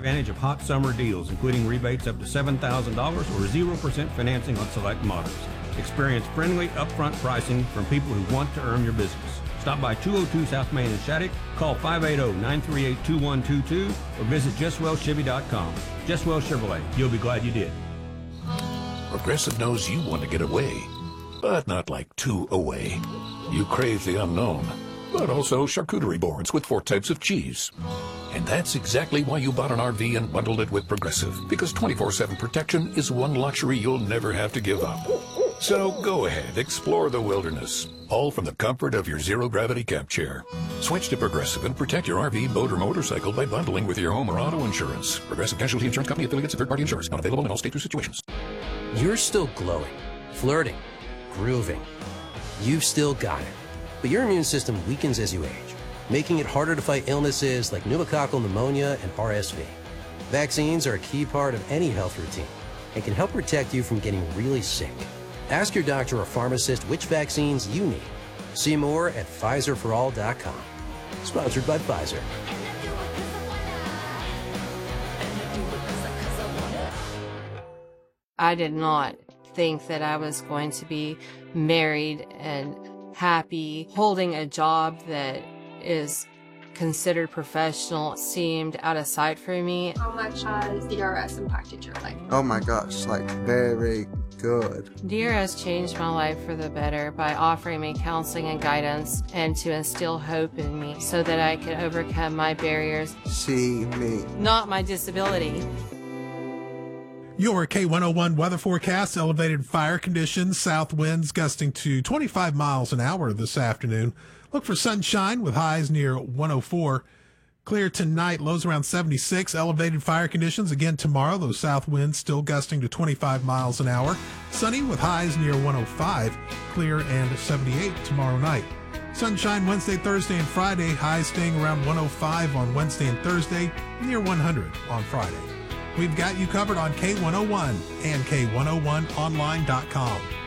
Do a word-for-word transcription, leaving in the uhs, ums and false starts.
advantage of hot summer deals, including rebates up to seven thousand dollars or zero percent financing on select models. Experience friendly, upfront pricing from people who want to earn your business. Stop by two oh two South Main in Shattuck, call five eight zero, nine three eight, two one two two, or visit Jeswell Chevy dot com. Jeswell Chevrolet. You'll be glad you did. Progressive knows you want to get away, but not like two away. You crave the unknown, but also charcuterie boards with four types of cheese. And that's exactly why you bought an R V and bundled it with Progressive, because twenty-four seven protection is one luxury you'll never have to give up. So go ahead, explore the wilderness, all from the comfort of your zero-gravity camp chair. Switch to Progressive and protect your R V, boat, or motorcycle by bundling with your home or auto insurance. Progressive Casualty Insurance Company affiliates of third-party insurance. Not available in all states or situations. You're still glowing, flirting, grooving. You've still got it. But your immune system weakens as you age, making it harder to fight illnesses like pneumococcal pneumonia and R S V. Vaccines are a key part of any health routine and can help protect you from getting really sick. Ask your doctor or pharmacist which vaccines you need. See more at Pfizer for all dot com. Sponsored by Pfizer. I did not think that I was going to be married and happy. Holding a job that is considered professional seemed out of sight for me. How much has D R S impacted your life? Oh my gosh, like very good. D R S changed my life for the better by offering me counseling and guidance and to instill hope in me so that I could overcome my barriers. See me. Not my disability. Your K one oh one weather forecast: elevated fire conditions, south winds gusting to twenty-five miles an hour this afternoon. Look for sunshine with highs near one oh four. Clear tonight, lows around seventy-six. Elevated fire conditions again tomorrow. Those south winds still gusting to twenty-five miles an hour. Sunny with highs near one oh five. Clear and seventy-eight tomorrow night. Sunshine Wednesday, Thursday, and Friday. Highs staying around one oh five on Wednesday and Thursday. Near one hundred on Friday. We've got you covered on K one oh one and K one oh one online dot com.